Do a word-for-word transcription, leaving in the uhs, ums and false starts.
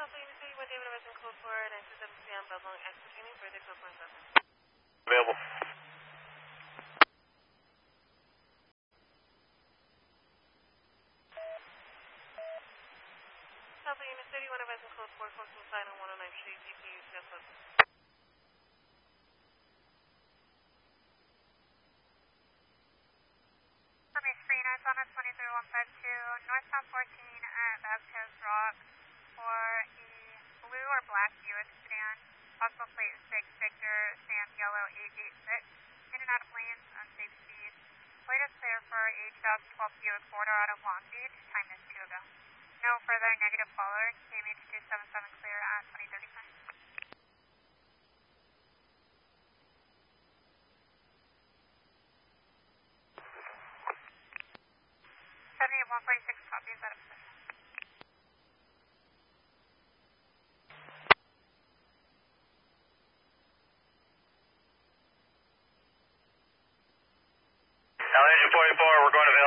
Available. twenty-three one five two, northbound fourteen at Vasquez Rock for a blue or black Buick sedan, possible plate six Victor, Sam Yellow eight eight six, in and out of lanes, unsafe speed. Latest clear for a South twelve Buick border out of Long Beach, time is two ago. No further negative follower, K M H two seven seven clear at twenty thirty-five. seventy-eight one forty-six, copy, is out of position. Now, engine forty-four, we're going to